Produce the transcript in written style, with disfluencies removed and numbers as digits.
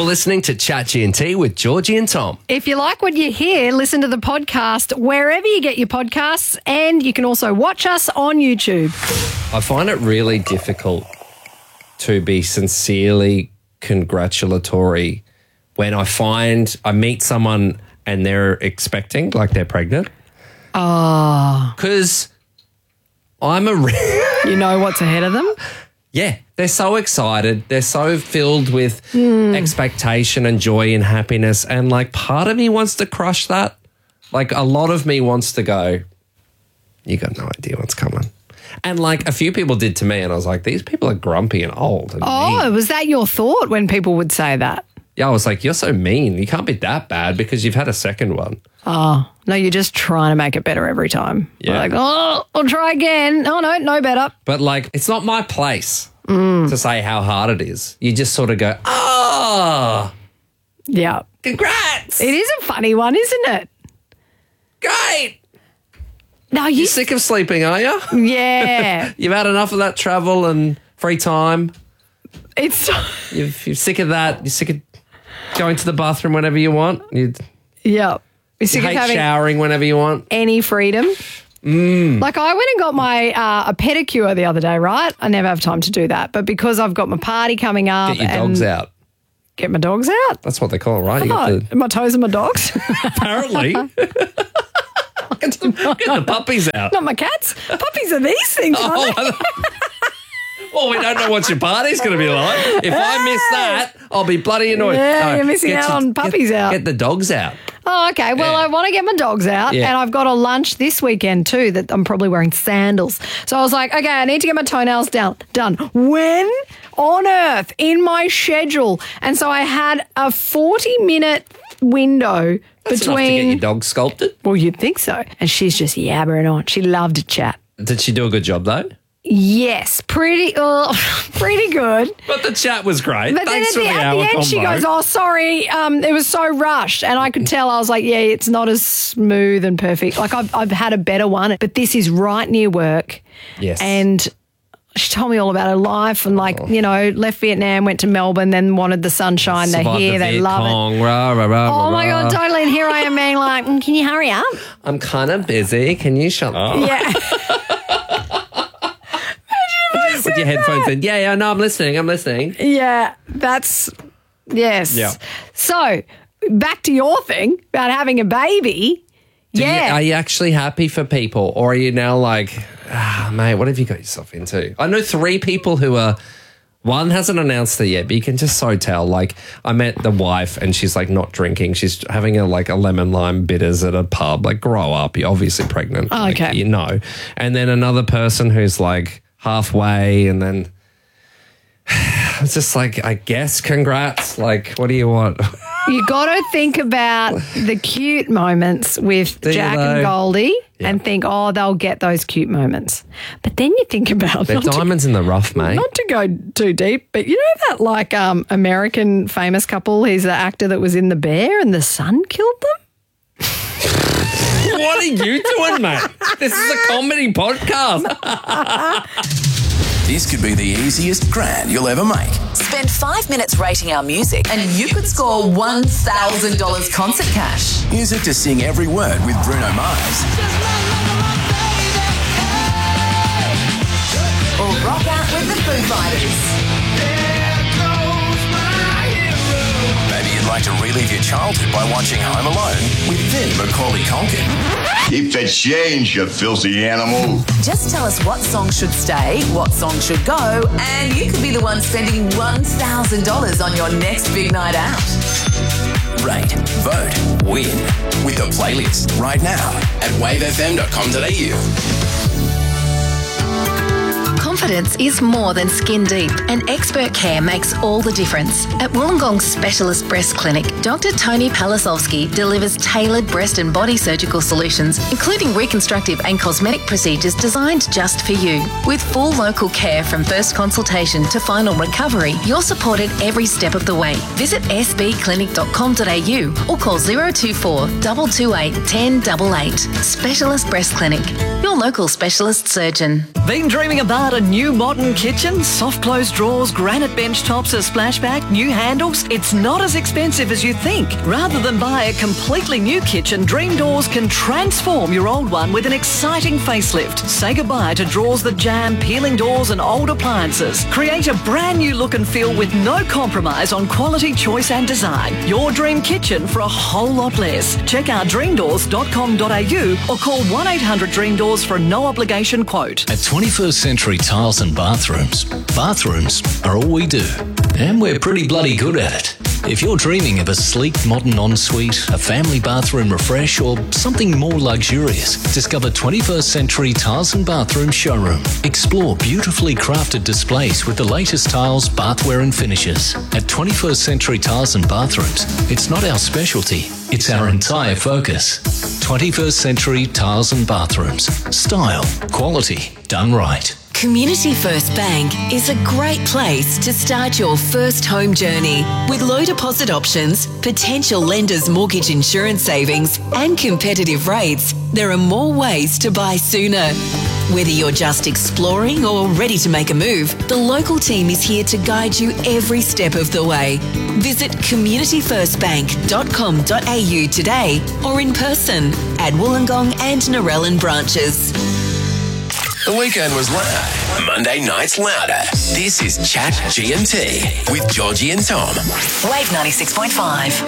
listening to Chat G&T with Georgie and Tom. If you like what you hear, listen to the podcast wherever you get your podcasts, and you can also watch us on YouTube. I find it really difficult to be sincerely congratulatory when I meet someone and they're expecting, like they're pregnant. Oh. Because I'm You know what's ahead of them? Yeah, they're so excited. They're so filled with expectation and joy and happiness. And like part of me wants to crush that. Like a lot of me wants to go, you got no idea what's coming. And like a few people did to me and I was like, these people are grumpy and old. And mean. Was that your thought when people would say that? Yeah, I was like, you're so mean. You can't be that bad because you've had a second one. Oh, no, you're just trying to make it better every time. Yeah. Like, I'll try again. Oh, no better. But like, it's not my place to say how hard it is. You just sort of go, yeah. Congrats. It is a funny one, isn't it? Great. No, You're sick of sleeping, are you? Yeah. You've had enough of that travel and free time. You're sick of that. You're sick of going to the bathroom whenever you want. Yeah. You're sick of having showering whenever you want. Any freedom. Like I went and got my a pedicure the other day, right? I never have time to do that. But because I've got my party coming up. Get your dogs out. Get my dogs out? That's what they call it, right? My toes and my dogs? Apparently. Get the puppies out. Not my cats. Puppies are these things, aren't they? Well, we don't know what your party's going to be like. If I miss that, I'll be bloody annoyed. Yeah, you're missing out on puppies out. Get the dogs out. Oh, okay. Well, I want to get my dogs out, and I've got a lunch this weekend too that I'm probably wearing sandals. So I was like, okay, I need to get my toenails done. When on earth in my schedule? And so I had a 40-minute window That's between. Enough to get your dog sculpted. Well, you'd think so. And she's just yabbering on. She loved to chat. Did she do a good job though? Yes, pretty good. But the chat was great. But Thanks then at the end, she goes, "Oh, sorry, it was so rushed," and I could tell. I was like, "Yeah, it's not as smooth and perfect. Like I've had a better one, but this is right near work." Yes, and she told me all about her life and left Vietnam, went to Melbourne, then wanted the sunshine. They're here, they love it. Oh my God, totally. And here I am being like, "Can you hurry up? I'm kind of busy. Can you shut up?" Yeah. With your headphones in. Yeah, no, I'm listening. Yeah, yes. Yeah. So, back to your thing about having a baby. Are you actually happy for people? Or are you now like, mate, what have you got yourself into? I know 3 people who are, one hasn't announced it yet, but you can just so tell. Like, I met the wife and she's like not drinking. She's having a lemon lime bitters at a pub. Like, grow up. You're obviously pregnant. Oh, okay. Like, you know. And then another person who's like, halfway, and then it's just like, I guess, congrats. Like, what do you want? You got to think about the cute moments with Jack and Goldie and think, they'll get those cute moments. But then you think about they're diamonds in the rough, mate. Not to go too deep, but you know that American famous couple? He's the actor that was in The Bear and the sun killed them. What are you doing, mate? This is a comedy podcast. This could be the easiest grand you'll ever make. Spend 5 minutes rating our music and you could score $1,000 concert cash. Music to sing every word with Bruno Mars. Or rock out with the Foo Fighters. Maybe you'd like to relive your childhood by watching Home Alone with then Macaulay Culkin. Keep the change, you filthy animal. Just tell us what song should stay, what song should go, and you could be the one spending $1,000 on your next big night out. Rate, vote, win with the playlist right now at wavefm.com.au. Confidence is more than skin deep, and expert care makes all the difference. At Wollongong Specialist Breast Clinic, Dr. Tony Palasovsky delivers tailored breast and body surgical solutions, including reconstructive and cosmetic procedures designed just for you. With full local care from first consultation to final recovery, you're supported every step of the way. Visit sbclinic.com.au or call 024 228 1088. Specialist Breast Clinic, your local specialist surgeon. Been dreaming about a new modern kitchen, soft close drawers, granite bench tops, a splashback, new handles? It's not as expensive as you think. Rather than buy a completely new kitchen, Dream Doors can transform your old one with an exciting facelift. Say goodbye to drawers that jam, peeling doors and old appliances. Create a brand new look and feel with no compromise on quality, choice and design. Your dream kitchen for a whole lot less. Check out dreamdoors.com.au or call 1-800-DREAM-DOORS for a no obligation quote. At 21st Century Tiles and Bathrooms are all we do. And we're pretty bloody good at it. If you're dreaming of a sleek, modern ensuite, a family bathroom refresh, or something more luxurious, discover 21st Century Tiles and Bathroom Showroom. Explore beautifully crafted displays with the latest tiles, bathware and finishes. At 21st Century Tiles and Bathrooms, it's not our specialty, it's our entire focus. 21st Century Tiles and Bathrooms. Style, quality, done right. Community First Bank is a great place to start your first home journey. With low deposit options, potential lenders' mortgage insurance savings, and competitive rates, there are more ways to buy sooner. Whether you're just exploring or ready to make a move, the local team is here to guide you every step of the way. Visit communityfirstbank.com.au today or in person at Wollongong and Narellan branches. The weekend was loud. Monday night's louder. This is Chat GMT with Georgie and Tom. Wave 96.5.